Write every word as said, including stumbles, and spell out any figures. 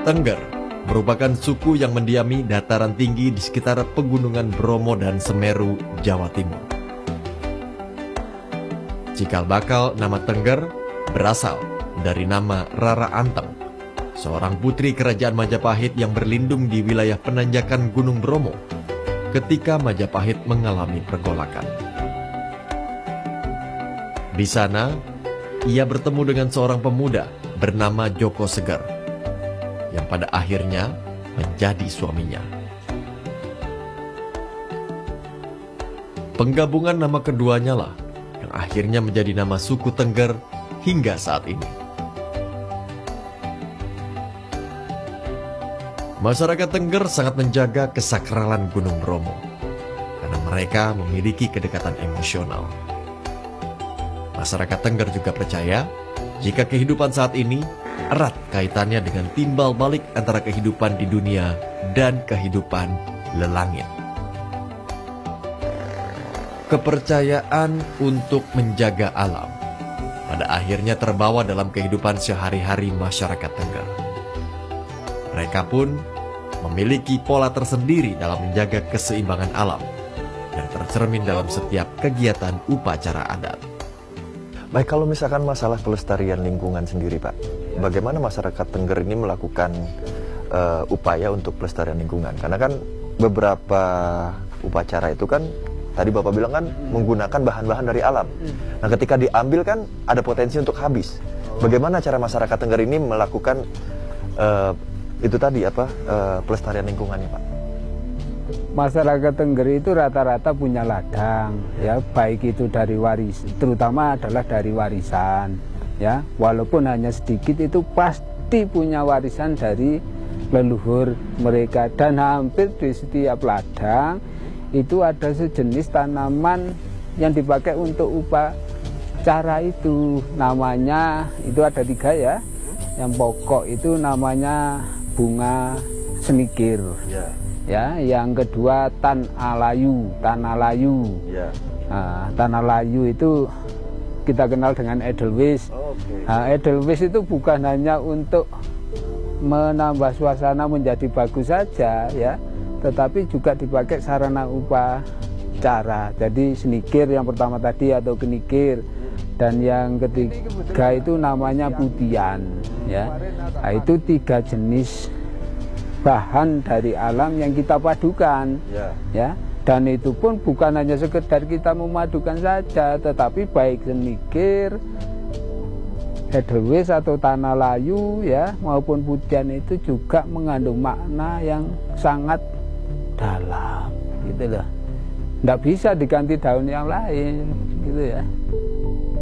Tengger merupakan suku yang mendiami dataran tinggi di sekitar pegunungan Bromo dan Semeru, Jawa Timur. Cikal bakal nama Tengger berasal dari nama Rara Anteng, seorang putri kerajaan Majapahit yang berlindung di wilayah penanjakan Gunung Bromo ketika Majapahit mengalami pergolakan. Di sana, ia bertemu dengan seorang pemuda bernama Joko Seger, yang pada akhirnya menjadi suaminya. Penggabungan nama keduanya lah yang akhirnya menjadi nama suku Tengger hingga saat ini. Masyarakat Tengger sangat menjaga kesakralan Gunung Bromo karena mereka memiliki kedekatan emosional. Masyarakat Tengger juga percaya jika kehidupan saat ini erat kaitannya dengan timbal balik antara kehidupan di dunia dan kehidupan lelangit. Kepercayaan untuk menjaga alam pada akhirnya terbawa dalam kehidupan sehari-hari masyarakat Tengger. Mereka pun memiliki pola tersendiri dalam menjaga keseimbangan alam yang tercermin dalam setiap kegiatan upacara adat. Baik, kalau misalkan masalah pelestarian lingkungan sendiri, Pak, bagaimana masyarakat Tengger ini melakukan uh, upaya untuk pelestarian lingkungan? Karena kan beberapa upacara itu kan, tadi Bapak bilang kan menggunakan bahan-bahan dari alam. Nah, ketika diambil kan ada potensi untuk habis. Bagaimana cara masyarakat Tengger ini melakukan uh, itu tadi apa uh, pelestarian lingkungannya, Pak? Masyarakat Tengger itu rata-rata punya ladang, ya, baik itu dari waris, terutama adalah dari warisan, ya, walaupun hanya sedikit itu pasti punya warisan dari leluhur mereka. Dan hampir di setiap ladang itu ada sejenis tanaman yang dipakai untuk upacara itu. Namanya itu ada tiga, ya. Yang pokok itu namanya bunga senikir. Ya. Ya, yang kedua tan alayu, tanah layu. Ya. Nah, tanah layu itu kita kenal dengan edelweiss. Oh, okay. Nah, edelweiss itu bukan hanya untuk menambah suasana menjadi bagus saja, ya, tetapi juga dipakai sarana upacara. Jadi senikir yang pertama tadi atau kenikir, dan yang ketiga itu namanya putian, ya. Nah, itu tiga jenis bahan dari alam yang kita padukan, ya. Ya, dan itu pun bukan hanya sekedar kita memadukan saja, tetapi baik senikir, edelweiss atau tanah layu, ya, maupun putian itu juga mengandung makna yang sangat dalam, gitu loh. Nggak bisa diganti daun yang lain, gitu ya.